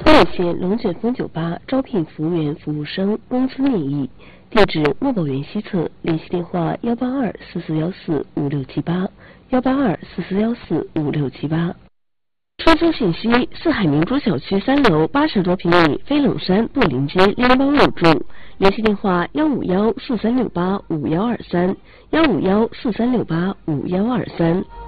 丰原县龙卷风酒吧招聘服务员、服务生，工资面议。地址：墨宝园西侧，联系电话18244145678，18244145678。出租信息：四海明珠小区3楼80多平米，飞冷山布林街608入住。联系电话15143685123，15143685123。